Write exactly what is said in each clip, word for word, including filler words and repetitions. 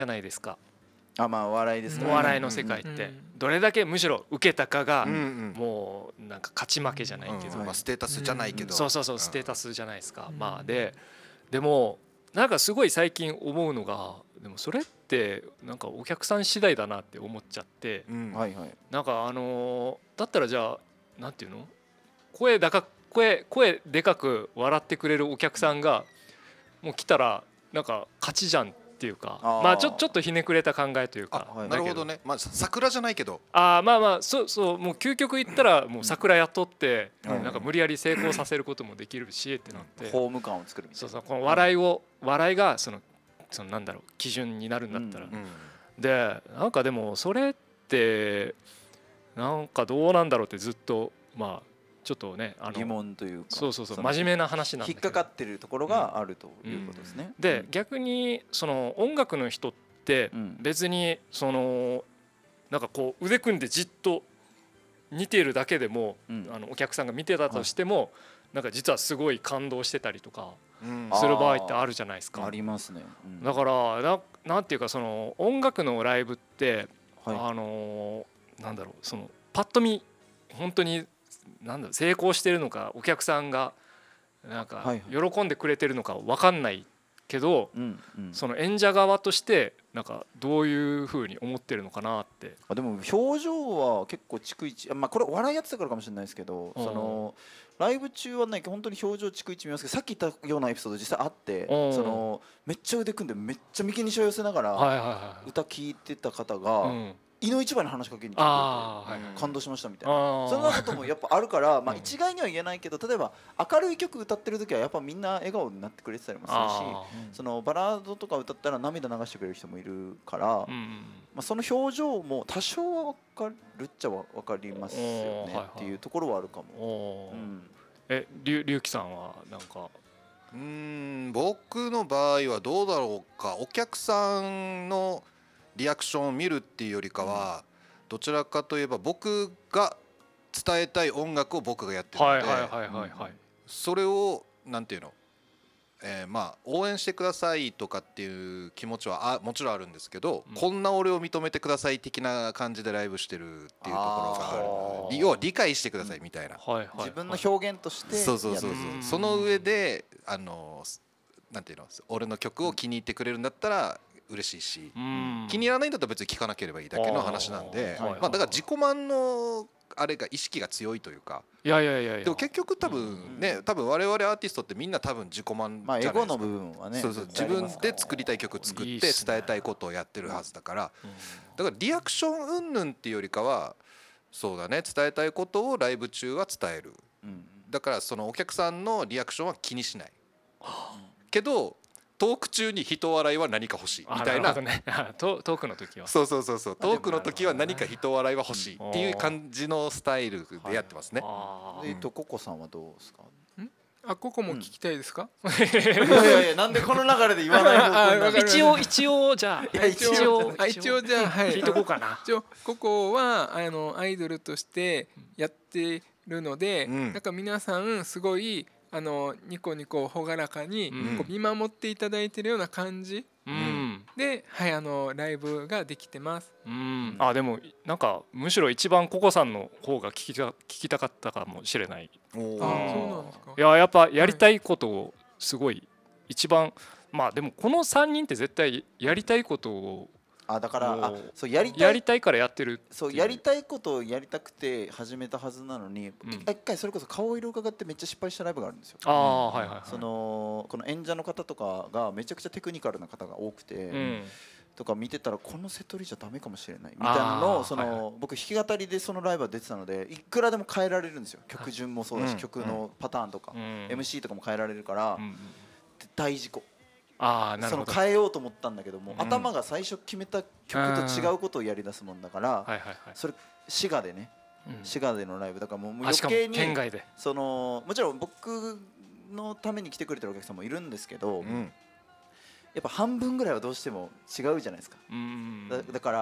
じゃないですか。 あ、まあお笑いですね。 お笑いの世界ってどれだけむしろ受けたかがうんうんもうなんか勝ち負けじゃないけど、 うんまあ、ステータスじゃないけど、 そうそうそうステータスじゃないですか。まあででもなんかすごい最近思うのが、でもそれってなんかお客さん次第だなって思っちゃって、 うんはいはい。 なんかあのだったらじゃあなんていうの、声高く声声でかく笑ってくれるお客さんがもう来たらなんか勝ちじゃんっていうか、 あーまあちょちょっとひねくれた考えというか、 あ、なるほどね。まあ桜じゃないけど、 あーまあまあそうそう、もう究極言ったらもう桜雇ってうんなんか無理やり成功させることもできるしってなって、 ホーム感を作るみたいな。 そうそう、この笑いを笑いがそのそのなんだろう基準になるんだったら、 うんうんでなんかでもそれってなんかどうなんだろうってずっとまあちょっとねあの疑問というか。 そうそうそうの真面目な話なんだ引けど、 っかかってるところがあるということですね。 で逆にその音楽の人ってうん別にそのなんかこう腕組んでじっと見ているだけでも、 うんあのお客さんが見てたとしても、なんか実はすごい感動してたりとかうんあする場合ってあるじゃないですか。 ありますね。うんだからななんていうかその音楽のライブってはいあのーなんだろう、そのパッと見本当になんだろう成功してるのかお客さんがなんかはい喜んでくれてるのか分かんないけど、 うんうんその演者側としてなんかどういうふうに思ってるのかなって。 あでも表情は結構逐一、あまあこれお笑いやってたからかもしれないですけど、 うんそのライブ中はね本当に表情逐一見ますけど、さっき言ったようなエピソード実際あって、 うんそのめっちゃ腕組んでめっちゃ眉間にしわ寄せながらはいはいはい歌聞いてた方うがん、 井の一番に話しかけに来てくれてあーはいはい感動しましたみたいな。 あーそんなこともやっぱあるから、まあうん一概には言えないけど、例えば明るい曲歌ってる時はやっぱみんな笑顔になってくれてたりもするし、 あそのバラードとか歌ったら涙流してくれる人もいるから、 ーうんまあ、その表情も多少は分かるっちゃ分かりますよおーはいねはいっていうところはあるかも。 おーうんえりゅうりゅうきさんはなんかうーん僕の場合はどうだろうか。お客さんのリアクションを見るっていうよりかは、どちらかといえば僕が伝えたい音楽を僕がやってるので、 はいはいはいはいはいそれをなんていうの、えーまあ応援してくださいとかっていう気持ちはあもちろんあるんですけど、 うんこんな俺を認めてください的な感じでライブしてるっていうところがある。 あー要は理解してくださいみたいな。 はいはいはい自分の表現としてそうそうそうそうやってるその上であのなんていうの、俺の曲を気に入ってくれるんだったら嬉しいし、 うん気に入らないんだったら別に聴かなければいいだけの話なんで、 あーはいまあだから自己満のあれが意識が強いというか、 いやいやいやいやでも結局多分ね、多分我々アーティストってみんな多分自己満まあじゃないですか。 エゴの部分はねそうそう自分で作りたい曲作っていいっすね伝えたいことをやってるはずだから、 うんだからリアクション云々っていうよりかはそうだね、伝えたいことをライブ中は伝える。 うんだからそのお客さんのリアクションは気にしないけど、トーク中に人笑いは何か欲しいみたいな。 あるほどねトトークの時はそうそうそうそう、トークの時は何か人笑いは欲しいっていう感じのスタイルでやってますね。 あーでとココさんはどうですか？ あ、ここも聞きたいですか？ いやいやいや、なんでこの流れで言わない方向になるあわかる一応一応じゃあいや一応あ一応じゃあはい聞いとこうかな。 一応ここはあのアイドルとしてやってるので、 うんなんか皆さんすごいあのニコニコ朗らかにうんこう見守っていただいてるような感じうんで、はいあのライブができてます。 うんあでもなんかむしろ一番ココさんの方が聞きた聞きたかったかもしれない。 おーあ、そうなんですか。 いややっぱやりたいことをすごい一番まあでもこのさんにんって絶対やりたいことをあだからあもうそうやりたいやりたいからやってるっていそうやりたいことをやりたくて始めたはずなのに、 ん一回それこそ顔色を伺ってめっちゃ失敗したライブがあるんですよ。 ああはいはいはいそのこの演者の方とかがめちゃくちゃテクニカルな方が多くて、 うんとか見てたらこのセトリじゃダメかもしれないみたいなのあーをその、 はいは僕弾き語りでそのライブは出てたのでいくらでも変えられるんですよ。曲順もそうだし、 うん曲のパターンとか、 うんエムシー とかも変えられるから、 うん大事故。そのああなるほど変えようと思ったんだけども、 うん頭が最初決めた曲と違うことをやり出すもんだから、 はいはいはいそれ滋賀でね、 うん滋賀でのライブだからもう余あしかも計に県外でそのもちろん僕のために来てくれてるお客さんもいるんですけど、 うんやっぱ半分ぐらいはどうしても違うじゃないですか。 うんだだから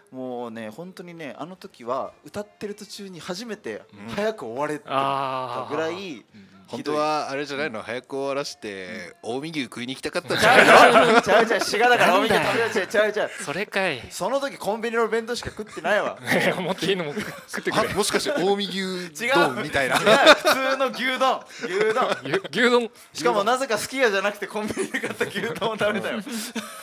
もうね本当にねあの時は歌ってる途中に初めてうん早く終われたあぐらい、 うん本当はあれじゃないの、早く終わらして近江牛食いに行きたかったんちじゃないの？ ゃうちゃうちゃう滋賀だからなんだよおみ食べちゃうちゃうちゃうそれかいその時コンビニの弁当しか食ってないわいやもっといいのも食ってくれあもしかして近江牛違う丼みたいな。 違う普通の牛丼牛丼牛牛丼しかもなぜかすき家じゃなくてコンビニで買った牛丼を食べたよ